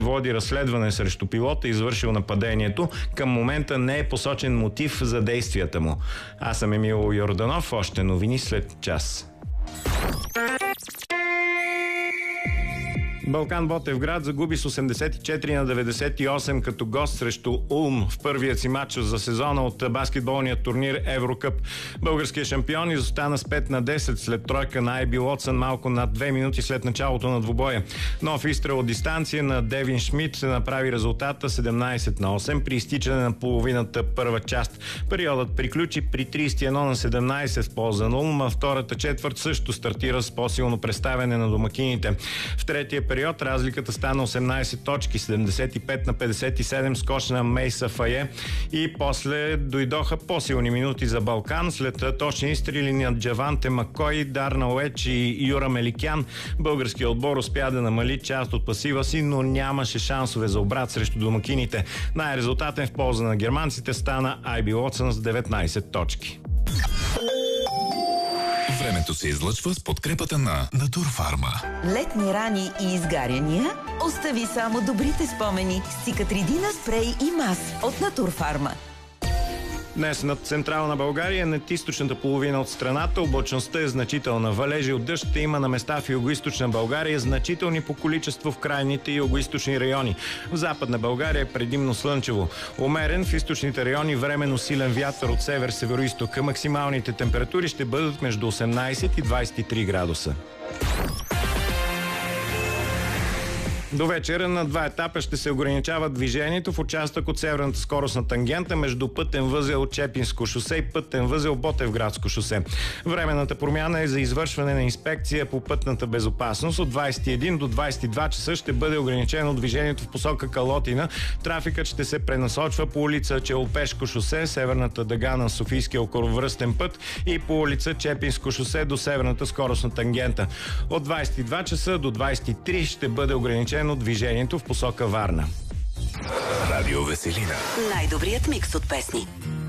води разследване срещу пилота, извършил нападението. Към момента не е посочен мотив за действията му. Аз съм Емил Йорданов. Още новини след час. Балкан Ботевград загуби с 84-98 като гост срещу Улм в първият си матч за сезона от баскетболния турнир Еврокъп. Българският шампион изостана с 5-10 след тройка на Айби Лотсън малко над 2 минути след началото на двубоя. Нов изстрел от дистанция на Девин Шмидт се направи резултата 17-8 при изтичане на половината първа част. Периодът приключи при 31-17 в полза на Улм, а втората четвърт също стартира с по-силно представяне на домакините. В третия период разликата стана 18 точки, 75-57 скоч на Мейса Фае и после дойдоха по-силни минути за Балкан. След точни изстрели на Джаванте Макой, Дарна Уеч и Юра Меликян, българският отбор успя да намали част от пасива си, но нямаше шансове за обрат срещу домакините. Най-резултатен в полза на германците стана Айби Лотсън с 19 точки. Времето се излъчва с подкрепата на Натурфарма. Летни рани и изгаряния? Остави само добрите спомени с Цикатридина спрей и мас от Натурфарма. Днес над централна България, над източната половина от страната, облачността е значителна. Валежи от дъжд ще има на места в югоизточна България, значителни по количество в крайните и югоизточни райони. В западна България е предимно слънчево. Умерен в източните райони временно силен вятър от север-североизток. Максималните температури ще бъдат между 18 и 23 градуса. До вечера на 2 етапа ще се ограничава движението в участък от северната скоростна тангента между пътен възел Чепинско шосе и пътен възел Ботевградско шосе. Временната промяна е за извършване на инспекция по пътната безопасност. От 21 до 22 часа ще бъде ограничено движението в посока Калотина. Трафикът ще се пренасочва по улица Челопешко шосе, северната дъга на Софийския околовръстен път и по улица Чепинско шосе до северната скоростна тангента. От 22 часа до 23 ще бъде ограничено движението в посока Варна. Радио Веселина. Най-добрият микс от песни.